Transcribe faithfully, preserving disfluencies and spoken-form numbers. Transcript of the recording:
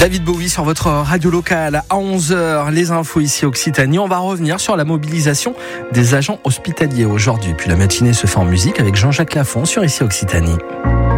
David Bowie sur votre radio locale à onze heures. Les infos ici Occitanie. On va revenir sur la mobilisation des agents hospitaliers aujourd'hui. Puis la matinée se fait en musique avec Jean-Jacques Lafont sur ici Occitanie.